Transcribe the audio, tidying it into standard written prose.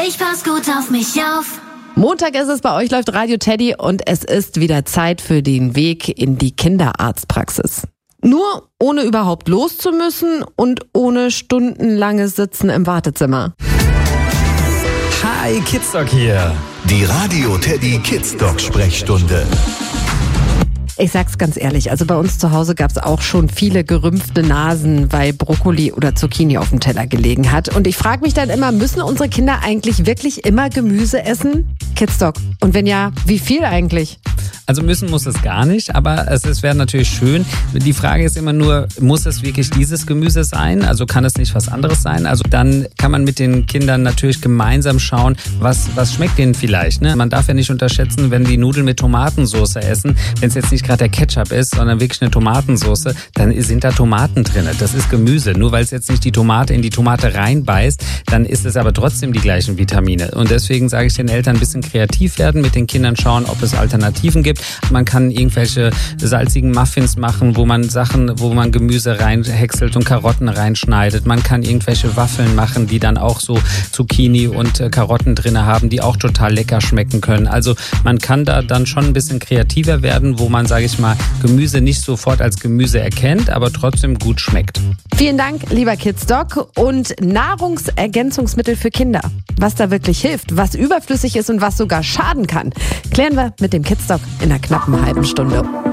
Ich pass gut auf mich auf. Montag ist es, bei euch läuft Radio Teddy und es ist wieder Zeit für den Weg in die Kinderarztpraxis. Nur ohne überhaupt los zu müssen und ohne stundenlanges Sitzen im Wartezimmer. Hi, Kidsdoc hier. Die Radio Teddy Kidsdoc Sprechstunde. Ich sag's ganz ehrlich, also bei uns zu Hause gab's auch schon viele gerümpfte Nasen, weil Brokkoli oder Zucchini auf dem Teller gelegen hat. Und ich frage mich dann immer, müssen unsere Kinder eigentlich wirklich immer Gemüse essen? Kidsdoc. Und wenn ja, wie viel eigentlich? Also müssen muss es gar nicht, aber es wäre natürlich schön. Die Frage ist immer nur, muss es wirklich dieses Gemüse sein? Also kann es nicht was anderes sein? Also dann kann man mit den Kindern natürlich gemeinsam schauen, was schmeckt denen vielleicht. Ne? Man darf ja nicht unterschätzen, wenn die Nudeln mit Tomatensauce essen, wenn es jetzt nicht gerade der Ketchup ist, sondern wirklich eine Tomatensauce, dann sind da Tomaten drin. Das ist Gemüse. Nur weil es jetzt nicht die Tomate in die Tomate reinbeißt, dann ist es aber trotzdem die gleichen Vitamine. Und deswegen sage ich den Eltern, ein bisschen kreativ werden, mit den Kindern schauen, ob es Alternativen gibt. Man kann irgendwelche salzigen Muffins machen, wo man Gemüse reinhäckselt und Karotten reinschneidet. Man kann irgendwelche Waffeln machen, die dann auch so Zucchini und Karotten drin haben, die auch total lecker schmecken können. Also man kann da dann schon ein bisschen kreativer werden, wo man, sage ich mal, Gemüse nicht sofort als Gemüse erkennt, aber trotzdem gut schmeckt. Vielen Dank, lieber Kidsdoc. Und Nahrungsergänzungsmittel für Kinder. Was da wirklich hilft, was überflüssig ist und was sogar schaden kann, klären wir mit dem Kidsdoc in einer knappen halben Stunde.